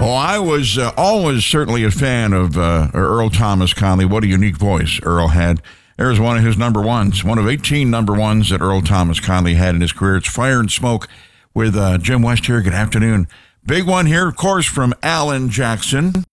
Oh, I was always certainly a fan of Earl Thomas Conley. What a unique voice Earl had. There's one of his number ones, one of 18 number ones that Earl Thomas Conley had in his career. It's Fire and Smoke with Jim West here. Good afternoon. Big one here, of course, from Alan Jackson.